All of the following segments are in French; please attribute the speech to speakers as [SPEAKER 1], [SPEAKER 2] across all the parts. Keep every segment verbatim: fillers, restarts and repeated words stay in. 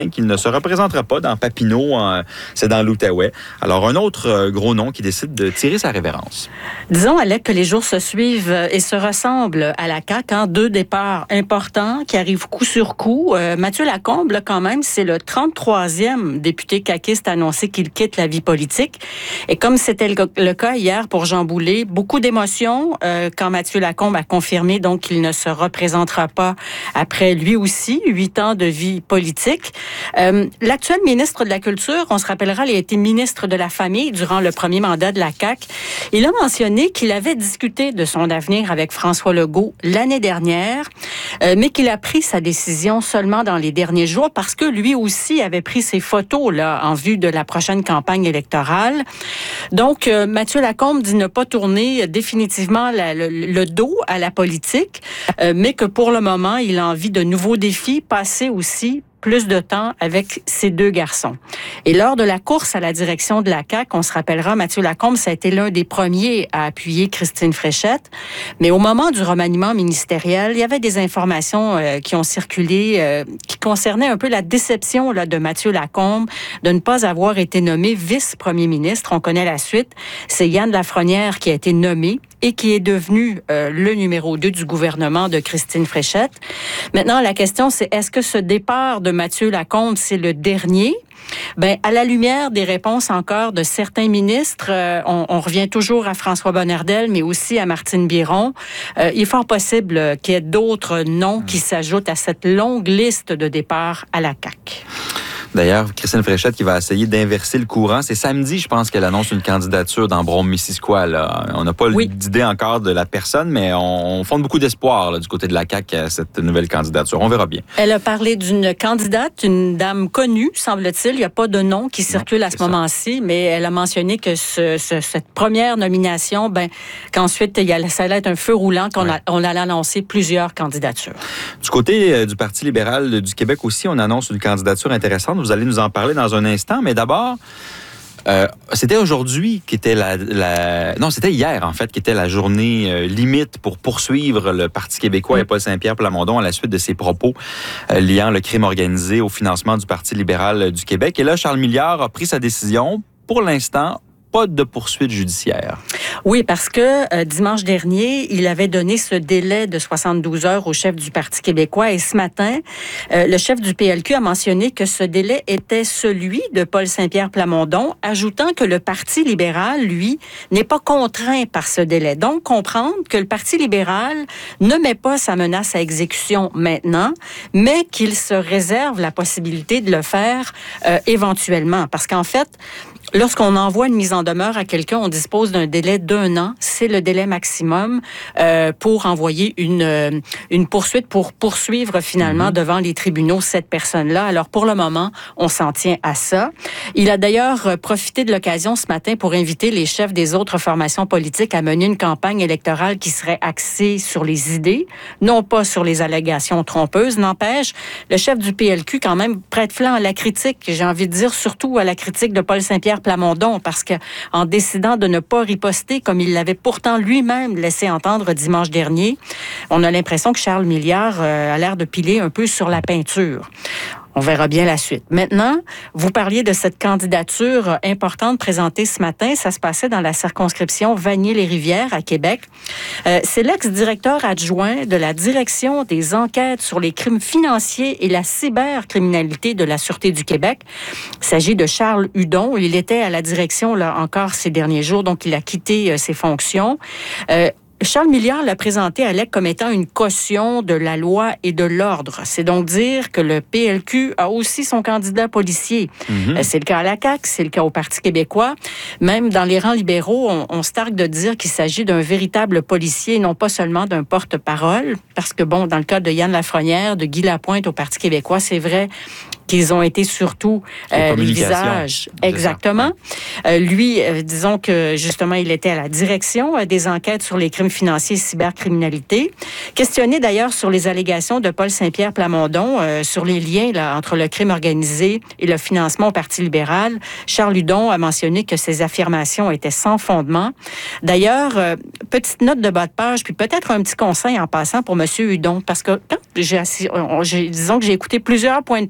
[SPEAKER 1] qu'il ne se représentera pas dans Papineau, en, c'est dans l'Outaouais. Alors, un autre euh, gros nom qui décide de tirer sa révérence.
[SPEAKER 2] Disons, Alec, que les jours se suivent et se ressemblent à la C A Q. Hein? Deux départs importants qui arrivent coup sur coup. Euh, Mathieu Lacombe, là, quand même, c'est le trente-troisième député caquiste à annoncer qu'il quitte la vie politique. Et comme c'était le, le cas hier pour Jean Boulet, beaucoup d'émotions euh, quand Mathieu Lacombe a confirmé donc qu'il ne se représentera pas après lui aussi huit ans de vie politique. Euh, l'actuel ministre de la Culture, on se rappellera, il a été ministre de la Famille durant le premier mandat de la C A Q. Il a mentionné qu'il avait discuté de son avenir avec François Legault l'année dernière, euh, mais qu'il a pris sa décision seulement dans les derniers jours parce que lui aussi avait pris ses photos là en vue de la prochaine campagne électorale. Donc, euh, Mathieu Lacombe dit ne pas tourner définitivement la, le, le dos à la politique, euh, mais que pour le moment, il a envie de nouveaux défis, passer aussi plus de temps avec ces deux garçons. Et lors de la course à la direction de la C A Q, on se rappellera, Mathieu Lacombe, ça a été l'un des premiers à appuyer Christine Fréchette. Mais au moment du remaniement ministériel, il y avait des informations euh, qui ont circulé, euh, qui concernaient un peu la déception là, de Mathieu Lacombe de ne pas avoir été nommé vice-premier ministre. On connaît la suite. C'est Yann Lafrenière qui a été nommé et qui est devenu euh, le numéro deux du gouvernement de Christine Fréchette. Maintenant, la question, c'est est-ce que ce départ de Mathieu Lacombe, c'est le dernier? Ben, à la lumière des réponses encore de certains ministres, euh, on, on revient toujours à François Bonnardel, mais aussi à Martine Biron. Euh, il est fort possible qu'il y ait d'autres noms qui s'ajoutent à cette longue liste de départs à la C A Q.
[SPEAKER 1] D'ailleurs, Christine Fréchette qui va essayer d'inverser le courant. C'est samedi, je pense qu'elle annonce une candidature dans Brome-Missisquoi. Là. On n'a pas oui. d'idée encore de la personne, mais on, on fonde beaucoup d'espoir là, du côté de la C A Q à cette nouvelle candidature. On verra bien.
[SPEAKER 2] Elle a parlé d'une candidate, une dame connue, semble-t-il. Il n'y a pas de nom qui circule non, à ce ça. moment-ci, mais elle a mentionné que ce, ce, cette première nomination, ben, qu'ensuite, il y a, ça allait être un feu roulant, qu'on ouais. a, on allait annoncer plusieurs candidatures.
[SPEAKER 1] Du côté euh, du Parti libéral du Québec aussi, on annonce une candidature intéressante. Vous allez nous en parler dans un instant, mais d'abord, euh, c'était aujourd'hui qui était la, la... Non, c'était hier, en fait, qui était la journée euh, limite pour poursuivre le Parti québécois mmh. et Paul Saint-Pierre Plamondon à la suite de ses propos euh, liant le crime organisé au financement du Parti libéral du Québec. Et là, Charles Milliard a pris sa décision. Pour l'instant, pas de poursuite judiciaire.
[SPEAKER 2] Oui, parce que euh, dimanche dernier, il avait donné ce délai de soixante-douze heures au chef du Parti québécois et ce matin, euh, le chef du P L Q a mentionné que ce délai était celui de Paul Saint-Pierre Plamondon, ajoutant que le Parti libéral, lui, n'est pas contraint par ce délai. Donc, comprendre que le Parti libéral ne met pas sa menace à exécution maintenant, mais qu'il se réserve la possibilité de le faire euh, éventuellement. Parce qu'en fait, lorsqu'on envoie une mise en demeure à quelqu'un, on dispose d'un délai d'un an. C'est le délai maximum euh, pour envoyer une, euh, une poursuite, pour poursuivre finalement mm-hmm. devant les tribunaux cette personne-là. Alors, pour le moment, on s'en tient à ça. Il a d'ailleurs profité de l'occasion ce matin pour inviter les chefs des autres formations politiques à mener une campagne électorale qui serait axée sur les idées, non pas sur les allégations trompeuses. N'empêche, le chef du P L Q, quand même, prête flanc à la critique, j'ai envie de dire, surtout à la critique de Paul Saint-Pierre Plamondon, parce que en décidant de ne pas riposter comme il l'avait pourtant lui-même laissé entendre dimanche dernier, on a l'impression que Charles Milliard euh, a l'air de piler un peu sur la peinture. On verra bien la suite. Maintenant, vous parliez de cette candidature importante présentée ce matin. Ça se passait dans la circonscription Vanier-les-Rivières à Québec. Euh, c'est l'ex-directeur adjoint de la Direction des enquêtes sur les crimes financiers et la cybercriminalité de la Sûreté du Québec. Il s'agit de Charles Hudon. Il était à la direction là encore ces derniers jours, donc il a quitté euh, ses fonctions. Euh, Charles Milliard l'a présenté à L E C comme étant une caution de la loi et de l'ordre. C'est donc dire que le P L Q a aussi son candidat policier. Mm-hmm. C'est le cas à la C A Q, c'est le cas au Parti québécois. Même dans les rangs libéraux, on, on se targue de dire qu'il s'agit d'un véritable policier, non pas seulement d'un porte-parole. Parce que, bon, dans le cas de Yann Lafrenière, de Guy Lapointe au Parti québécois, c'est vrai qu'ils ont été surtout euh, les visages. Exactement. Euh, lui, euh, disons que justement, il était à la direction euh, des enquêtes sur les crimes financiers et cybercriminalité. Questionné d'ailleurs sur les allégations de Paul Saint-Pierre Plamondon euh, sur les liens là, entre le crime organisé et le financement au Parti libéral, Charles Hudon a mentionné que ces affirmations étaient sans fondement. D'ailleurs, euh, petite note de bas de page, puis peut-être un petit conseil en passant pour M. Hudon, parce que quand j'ai, assis, j'ai disons que j'ai écouté plusieurs points de presse, là, je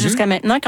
[SPEAKER 2] jusqu'à maintenant,